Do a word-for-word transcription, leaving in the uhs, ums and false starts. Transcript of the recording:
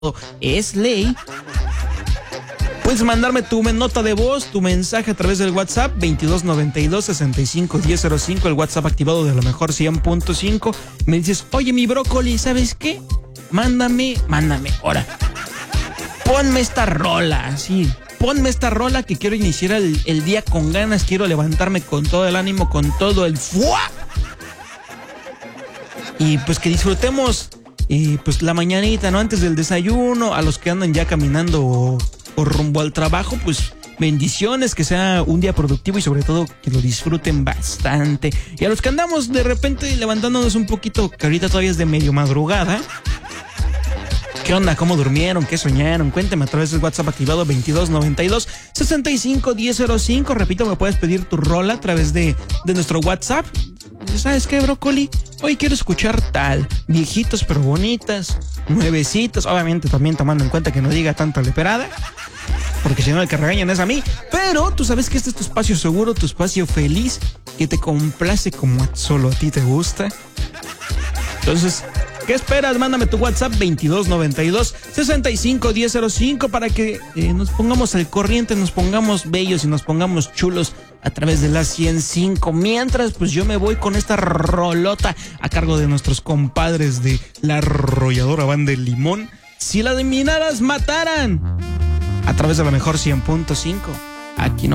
es ley. Puedes mandarme tu nota de voz, tu mensaje a través del WhatsApp veintidós noventa y dos sesenta y cinco diez cero cinco, el WhatsApp activado de lo mejor cien punto cinco. Me dices, oye, mi brócoli, ¿sabes qué? Mándame, mándame, ahora. Ponme esta rola, sí. Ponme esta rola que quiero iniciar el, el día con ganas, quiero levantarme con todo el ánimo, con todo el fuá. Y pues que disfrutemos eh, pues la mañanita, ¿no? Antes del desayuno, a los que andan ya caminando o, o rumbo al trabajo, pues bendiciones, que sea un día productivo y sobre todo que lo disfruten bastante. Y a los que andamos de repente levantándonos un poquito, que ahorita todavía es de medio madrugada, ¿qué onda? ¿Cómo durmieron? ¿Qué soñaron? Cuéntame a través del WhatsApp activado veintidós noventa y dos sesenta y cinco diez cero cinco. Repito, me puedes pedir tu rola a través de, de nuestro WhatsApp. ¿Sabes qué, brócoli? Hoy quiero escuchar tal. Viejitos pero bonitas, nuevecitos. Obviamente también tomando en cuenta que no diga tanta leperada, porque si no el que regañan es a mí. Pero tú sabes que este es tu espacio seguro, tu espacio feliz, que te complace como solo a ti te gusta. Entonces, ¿qué esperas? Mándame tu WhatsApp veintidós noventa y dos sesenta y cinco diez cero cinco para que eh, nos pongamos al corriente, nos pongamos bellos y nos pongamos chulos a través de la ciento cinco. Mientras, pues yo me voy con esta rolota a cargo de nuestros compadres de la arrolladora Banda del Limón. Si la dominaras, mataran. A través de la mejor cien punto cinco. Aquí no.